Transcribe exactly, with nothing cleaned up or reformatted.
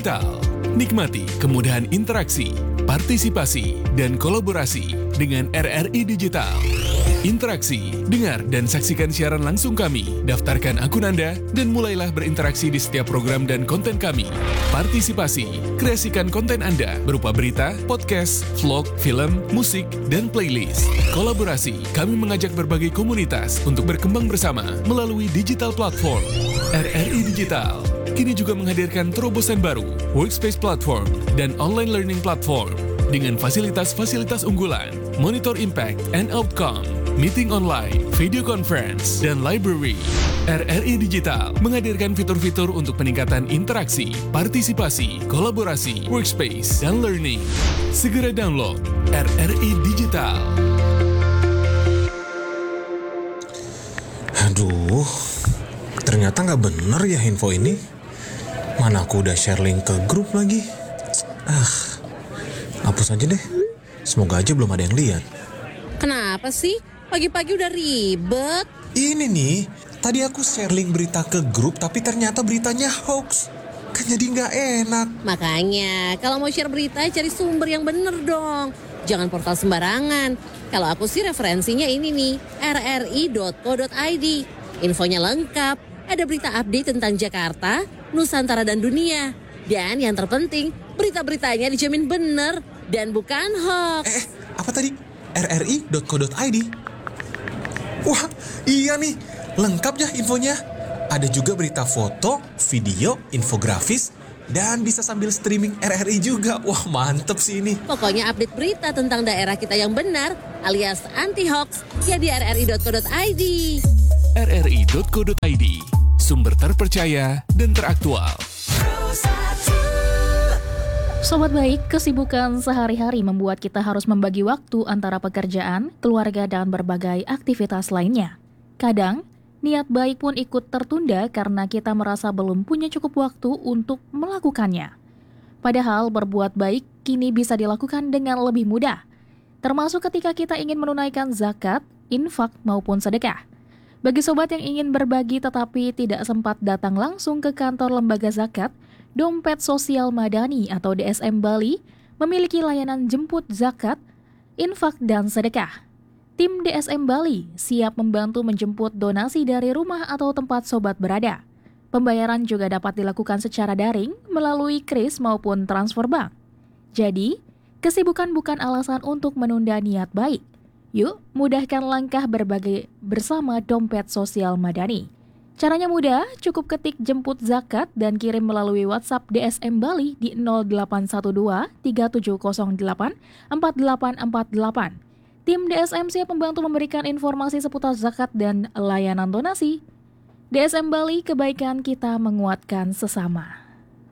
Digital. Nikmati kemudahan interaksi, partisipasi, dan kolaborasi dengan R R I Digital. Interaksi, dengar dan saksikan siaran langsung kami, daftarkan akun Anda, dan mulailah berinteraksi di setiap program dan konten kami. Partisipasi, kreasikan konten Anda berupa berita, podcast, vlog, film, musik, dan playlist. Kolaborasi, kami mengajak berbagai komunitas untuk berkembang bersama melalui digital platform. R R I Digital kini juga menghadirkan terobosan baru, workspace platform, dan online learning platform dengan fasilitas-fasilitas unggulan, monitor impact and outcome, meeting online, video conference, dan library. R R I Digital menghadirkan fitur-fitur untuk peningkatan interaksi, partisipasi, kolaborasi, workspace, dan learning. Segera download R R I Digital. Aduh, ternyata nggak bener ya info ini. Mana aku udah share link ke grup lagi. Ah, hapus aja deh. Semoga aja belum ada yang lihat. Kenapa sih? Pagi-pagi udah ribet. Ini nih, tadi aku share link berita ke grup tapi ternyata beritanya hoax. Kan jadi nggak enak. Makanya, kalau mau share berita cari sumber yang bener dong. Jangan portal sembarangan. Kalau aku sih referensinya ini nih, r r i dot co dot i d. Infonya lengkap, ada berita update tentang Jakarta, Nusantara dan dunia. Dan yang terpenting, berita-beritanya dijamin bener dan bukan hoax. Eh, apa tadi? r r i dot co dot i d. Wah, iya nih, lengkap ya infonya. Ada juga berita foto, video, infografis, dan bisa sambil streaming R R I juga. Wah, mantep sih ini. Pokoknya update berita tentang daerah kita yang benar, alias anti-hoax, ya di r r i dot co dot i d. r r i dot co dot i d, sumber terpercaya dan teraktual. Sobat baik, kesibukan sehari-hari membuat kita harus membagi waktu antara pekerjaan, keluarga, dan berbagai aktivitas lainnya. Kadang, niat baik pun ikut tertunda karena kita merasa belum punya cukup waktu untuk melakukannya. Padahal berbuat baik kini bisa dilakukan dengan lebih mudah, termasuk ketika kita ingin menunaikan zakat, infak, maupun sedekah. Bagi sobat yang ingin berbagi tetapi tidak sempat datang langsung ke kantor lembaga zakat, Dompet Sosial Madani atau D S M Bali memiliki layanan jemput zakat, infak, dan sedekah. Tim D S M Bali siap membantu menjemput donasi dari rumah atau tempat sobat berada. Pembayaran juga dapat dilakukan secara daring melalui kris maupun transfer bank. Jadi, kesibukan bukan alasan untuk menunda niat baik. Yuk, mudahkan langkah berbagi bersama Dompet Sosial Madani. Caranya mudah, cukup ketik jemput zakat dan kirim melalui WhatsApp D S M Bali di nol delapan satu dua tiga tujuh nol delapan empat delapan empat delapan. Tim D S M siap membantu memberikan informasi seputar zakat dan layanan donasi. D S M Bali, kebaikan kita menguatkan sesama.